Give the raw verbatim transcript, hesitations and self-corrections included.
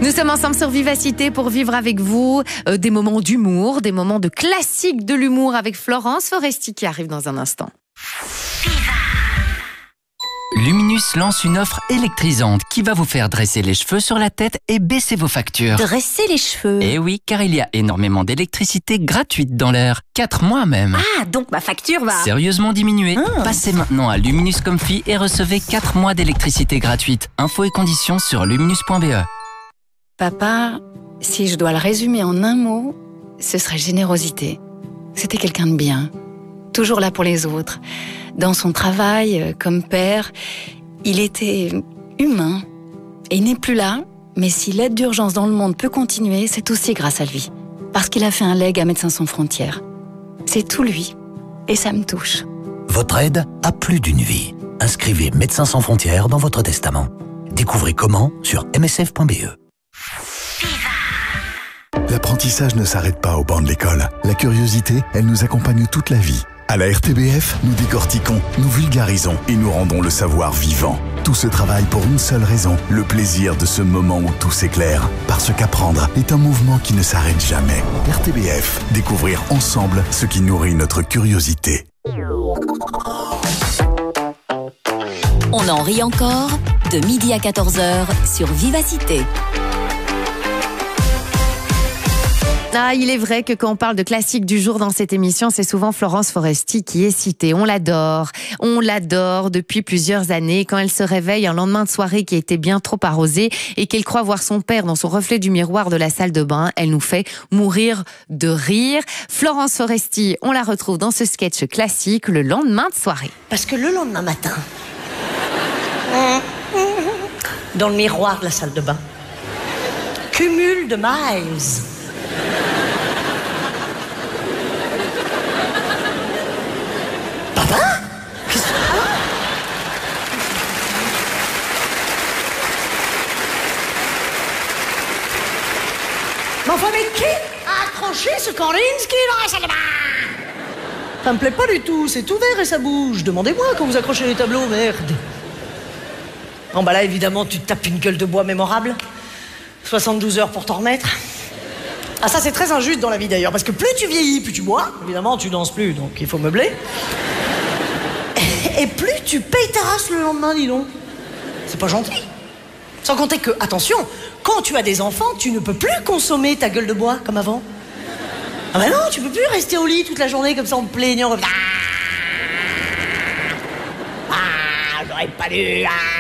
Nous sommes ensemble sur Vivacité pour vivre avec vous euh, des moments d'humour, des moments de classique de l'humour avec Florence Foresti qui arrive dans un instant. Luminus lance une offre électrisante qui va vous faire dresser les cheveux sur la tête et baisser vos factures. Dresser les cheveux? Eh oui, car il y a énormément d'électricité gratuite dans l'air. quatre mois même. Ah, donc ma facture va... Sérieusement diminuée. Ah. Passez maintenant à Luminus Comfy et recevez quatre mois d'électricité gratuite. Infos et conditions sur luminus point b e. Papa, si je dois le résumer en un mot, ce serait générosité. C'était quelqu'un de bien, toujours là pour les autres. Dans son travail, comme père, il était humain. Et il n'est plus là, mais si l'aide d'urgence dans le monde peut continuer, c'est aussi grâce à lui. Parce qu'il a fait un leg à Médecins sans frontières. C'est tout lui. Et ça me touche. Votre aide a plus d'une vie. Inscrivez Médecins sans frontières dans votre testament. Découvrez comment sur m s f point b e. L'apprentissage ne s'arrête pas au banc de l'école. La curiosité, elle nous accompagne toute la vie. À la R T B F, nous décortiquons, nous vulgarisons et nous rendons le savoir vivant. Tout ce travail pour une seule raison, le plaisir de ce moment où tout s'éclaire. Parce qu'apprendre est un mouvement qui ne s'arrête jamais. R T B F, découvrir ensemble ce qui nourrit notre curiosité. On en rit encore, de midi à quatorze heures sur Vivacité. Ah, il est vrai que quand on parle de classique du jour dans cette émission, c'est souvent Florence Foresti qui est citée. On l'adore, on l'adore depuis plusieurs années. Quand elle se réveille un lendemain de soirée qui a été bien trop arrosé et qu'elle croit voir son père dans son reflet du miroir de la salle de bain, elle nous fait mourir de rire. Florence Foresti, on la retrouve dans ce sketch classique le lendemain de soirée. Parce que le lendemain matin, dans le miroir de la salle de bain, cumul de miles. Papa? Qu'est-ce que... Mais enfin, mais qui a accroché ce Kandinsky dans la salle de bain? Ça me plaît pas du tout, c'est tout vert et ça bouge. Demandez-moi quand vous accrochez les tableaux, merde. Bon bah là, évidemment, tu te tapes une gueule de bois mémorable. soixante-douze heures pour t'en remettre. Ah, ça, c'est très injuste dans la vie, d'ailleurs, parce que plus tu vieillis, plus tu bois. Évidemment, tu danses plus, donc il faut meubler. Et plus tu payes ta race le lendemain, dis donc. C'est pas gentil. Sans compter que, attention, quand tu as des enfants, tu ne peux plus consommer ta gueule de bois comme avant. Ah bah non, tu peux plus rester au lit toute la journée comme ça en te plaignant. Ah, j'aurais pas dû... Ah.